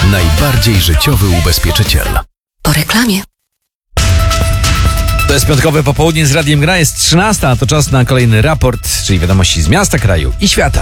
Najbardziej życiowy ubezpieczyciel. Po reklamie. To jest piątkowe popołudnie z Radiem Gra, jest 13, a to czas na kolejny raport, czyli wiadomości z miasta, kraju i świata.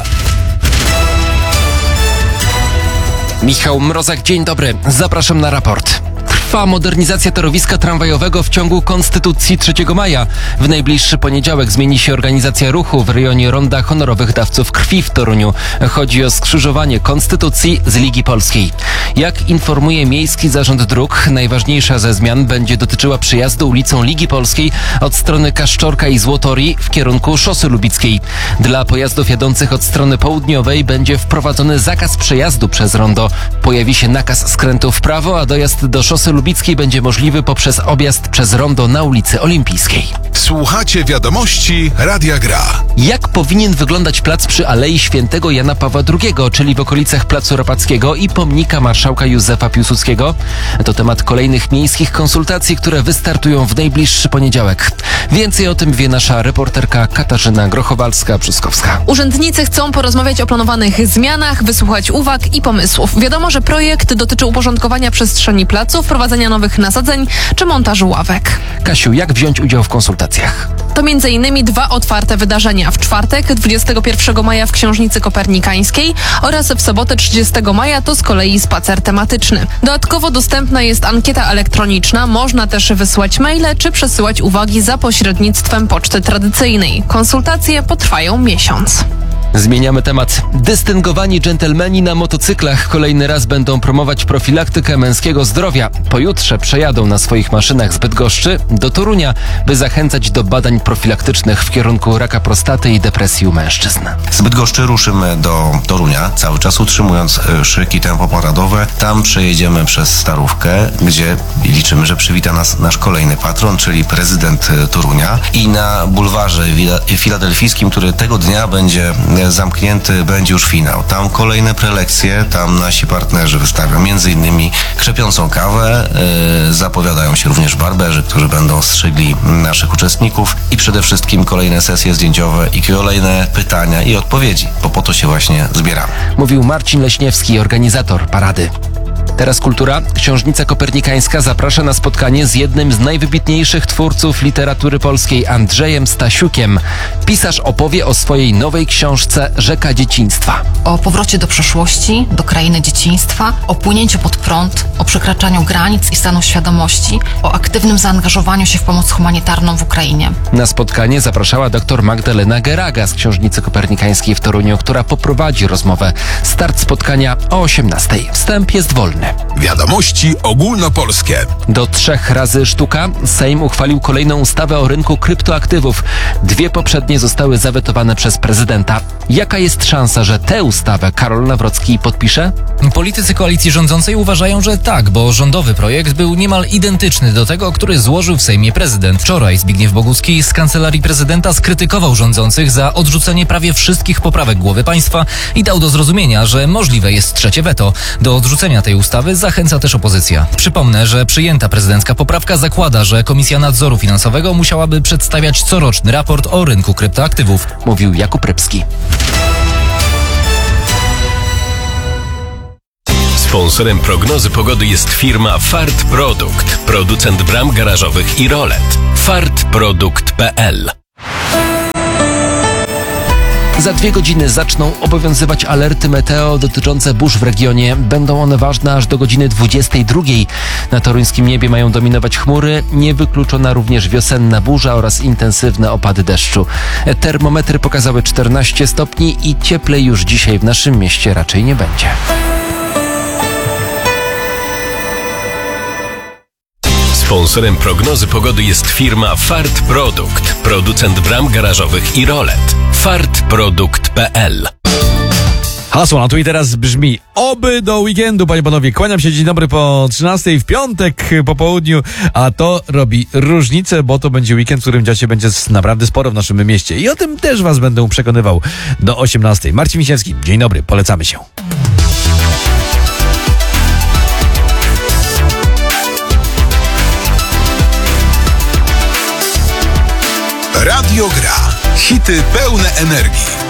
Michał Mrozek, dzień dobry. Zapraszam na raport. Trwa modernizacja torowiska tramwajowego w ciągu Konstytucji 3 maja. W najbliższy poniedziałek zmieni się organizacja ruchu w rejonie Ronda Honorowych Dawców Krwi w Toruniu. Chodzi o skrzyżowanie Konstytucji z Ligi Polskiej. Jak informuje Miejski Zarząd Dróg, najważniejsza ze zmian będzie dotyczyła przejazdu ulicą Ligi Polskiej od strony Kaszczorka i Złotorii w kierunku Szosy Lubickiej. Dla pojazdów jadących od strony południowej będzie wprowadzony zakaz przejazdu przez rondo. Pojawi się nakaz skrętu w prawo, a dojazd do Szosy Lubickiej będzie możliwy poprzez objazd przez rondo na ulicy Olimpijskiej. Słuchacie wiadomości Radia Gra. Jak powinien wyglądać plac przy Alei Świętego Jana Pawła II, czyli w okolicach Placu Ropackiego i pomnika marszałka Józefa Piłsudskiego? To temat kolejnych miejskich konsultacji, które wystartują w najbliższy poniedziałek. Więcej o tym wie nasza reporterka Katarzyna Grochowalska-Brzyskowska. Urzędnicy chcą porozmawiać o planowanych zmianach, wysłuchać uwag i pomysłów. Wiadomo, że projekt dotyczy uporządkowania przestrzeni placu, wprowadzenia nowych nasadzeń czy montażu ławek. Kasiu, jak wziąć udział w konsultacjach? To m.in. 2 otwarte wydarzenia. W czwartek, 21 maja w Książnicy Kopernikańskiej oraz w sobotę 30 maja to z kolei spacer tematyczny. Dodatkowo dostępna jest ankieta elektroniczna, można też wysłać maile czy przesyłać uwagi za pośrednictwem poczty tradycyjnej. Konsultacje potrwają miesiąc. Zmieniamy temat. Dystyngowani dżentelmeni na motocyklach kolejny raz będą promować profilaktykę męskiego zdrowia. Pojutrze przejadą na swoich maszynach z Bydgoszczy do Torunia, by zachęcać do badań profilaktycznych w kierunku raka prostaty i depresji u mężczyzn. Z Bydgoszczy ruszymy do Torunia, cały czas utrzymując szyk i tempo paradowe. Tam przejedziemy przez Starówkę, gdzie liczymy, że przywita nas nasz kolejny patron, czyli prezydent Torunia. I na bulwarze filadelfijskim, który tego dnia będzie zamknięty, będzie już finał. Tam kolejne prelekcje, tam nasi partnerzy wystawią m.in. krzepiącą kawę, zapowiadają się również barberzy, którzy będą strzygli naszych uczestników i przede wszystkim kolejne sesje zdjęciowe i kolejne pytania i odpowiedzi, bo po to się właśnie zbieramy. Mówił Marcin Leśniewski, organizator parady. Teraz kultura. Książnica Kopernikańska zaprasza na spotkanie z jednym z najwybitniejszych twórców literatury polskiej, Andrzejem Stasiukiem. Pisarz opowie o swojej nowej książce Rzeka dzieciństwa. O powrocie do przeszłości, do krainy dzieciństwa, o płynięciu pod prąd, o przekraczaniu granic i stanu świadomości, o aktywnym zaangażowaniu się w pomoc humanitarną w Ukrainie. Na spotkanie zapraszała dr Magdalena Geraga z Książnicy Kopernikańskiej w Toruniu, która poprowadzi rozmowę. Start spotkania o 18:00. Wstęp jest wolny. Wiadomości ogólnopolskie. Do 3 razy sztuka. Sejm uchwalił kolejną ustawę o rynku kryptoaktywów. 2 poprzednie zostały zawetowane przez prezydenta. Jaka jest szansa, że tę ustawę Karol Nawrocki podpisze? Politycy koalicji rządzącej uważają, że tak, bo rządowy projekt był niemal identyczny do tego, który złożył w Sejmie prezydent. Wczoraj Zbigniew Bogucki z Kancelarii Prezydenta skrytykował rządzących za odrzucenie prawie wszystkich poprawek głowy państwa i dał do zrozumienia, że możliwe jest trzecie weto. Do odrzucenia tej ustawy zachęca też opozycja. Przypomnę, że przyjęta prezydencka poprawka zakłada, że Komisja Nadzoru Finansowego musiałaby przedstawiać coroczny raport o rynku kryptoaktywów. Mówił Jakub Rybski. Sponsorem prognozy pogody jest firma Fart Produkt, producent bram garażowych i rolet. fartprodukt.pl. Za 2 godziny zaczną obowiązywać alerty meteo dotyczące burz w regionie. Będą one ważne aż do godziny 22. Na toruńskim niebie mają dominować chmury, niewykluczona również wiosenna burza oraz intensywne opady deszczu. Termometry pokazały 14 stopni i cieplej już dzisiaj w naszym mieście raczej nie będzie. Sponsorem prognozy pogody jest firma Fart Produkt, producent bram garażowych i rolet. fartprodukt.pl. Hasło na tu i teraz brzmi: oby do weekendu, panie panowie. Kłaniam się, dzień dobry po 13 w piątek po południu, a to robi różnicę, bo to będzie weekend, w którym dziacie będzie naprawdę sporo w naszym mieście. I o tym też was będę przekonywał do 18. Marcin Misiewski, dzień dobry, polecamy się. Radio Gra. Hity pełne energii.